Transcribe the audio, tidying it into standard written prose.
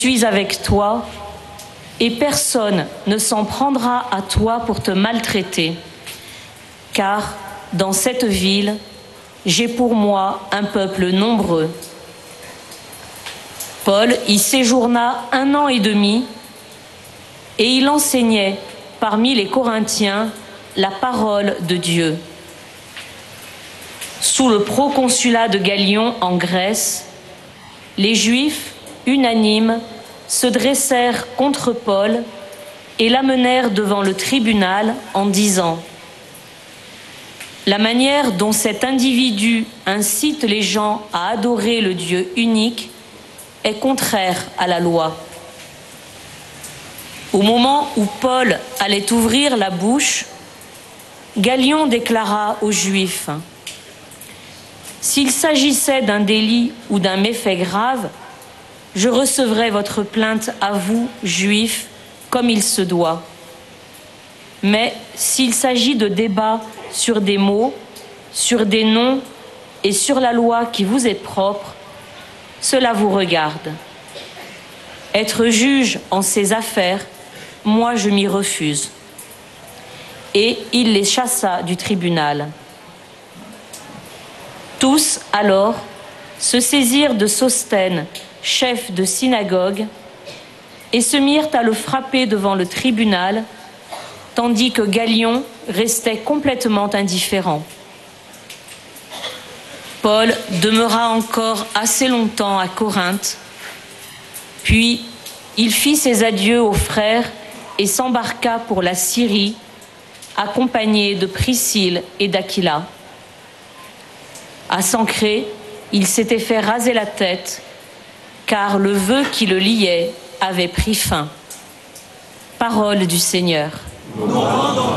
Je suis avec toi et personne ne s'en prendra à toi pour te maltraiter, car dans cette ville, j'ai pour moi un peuple nombreux. Paul y séjourna 1 an et demi et il enseignait parmi les Corinthiens la parole de Dieu. Sous le proconsulat de Gallion en Grèce, les Juifs, unanimes, se dressèrent contre Paul et l'amenèrent devant le tribunal en disant : la manière dont cet individu incite les gens à adorer le Dieu unique est contraire à la loi. Au moment où Paul allait ouvrir la bouche, Gallion déclara aux Juifs : s'il s'agissait d'un délit ou d'un méfait grave, je recevrai votre plainte à vous, Juifs, comme il se doit. Mais s'il s'agit de débats sur des mots, sur des noms et sur la loi qui vous est propre, cela vous regarde. Être juge en ces affaires, moi je m'y refuse. Et il les chassa du tribunal. Tous, alors, se saisirent de Sosthène, chef de synagogue, et se mirent à le frapper devant le tribunal, tandis que Gallion restait complètement indifférent. Paul demeura encore assez longtemps à Corinthe, puis il fit ses adieux aux frères et s'embarqua pour la Syrie, accompagné de Priscille et d'Aquila. À Sancré, il s'était fait raser la tête, car le vœu qui le liait avait pris fin. Parole du Seigneur. Nous rendons